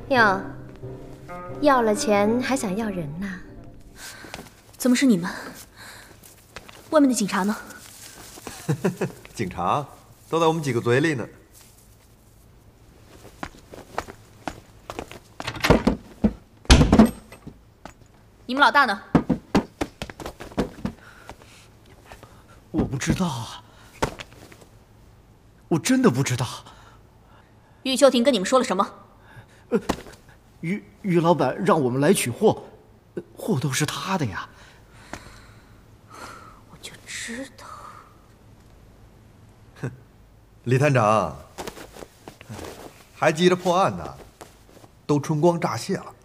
哟，要了钱还想要人呐？ 怎么是你们？外面的警察呢？ 警察都在我们几个嘴里呢。 你们老大呢？ 我不知道啊，我真的不知道。 玉秋婷跟你们说了什么？ 于老板让我们来取货，货都是他的呀。 我就知道。 哼，李探长，还急着破案呢，都春光乍泄了。